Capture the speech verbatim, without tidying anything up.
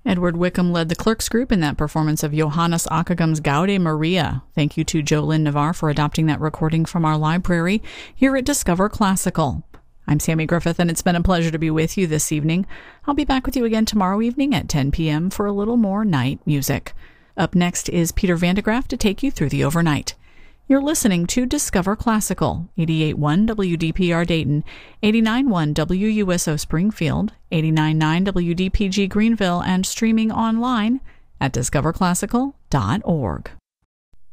Edward Wickham led the Clerks Group in that performance of Johannes Ockegam's Gaude Maria. Thank you to Jolynn Navarre for adopting that recording from our library here at Discover Classical. I'm Sammy Griffith, and it's been a pleasure to be with you this evening. I'll be back with you again tomorrow evening at ten p.m. for a little more night music. Up next is Peter Vandegraff to take you through the overnight. You're listening to Discover Classical, eighty-eight point one W D P R Dayton, eighty-nine point one W U S O Springfield, eighty-nine point nine W D P G Greenville, and streaming online at discover classical dot org.